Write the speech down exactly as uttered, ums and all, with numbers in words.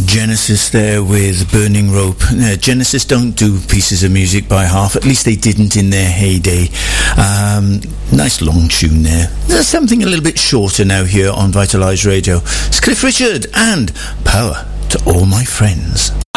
Genesis there with Burning Rope. Uh, Genesis don't do pieces of music by half. At least they didn't in their heyday. Um, nice long tune there. There's something a little bit shorter now here on Vitalize Radio. It's Cliff Richard and Power to All My Friends.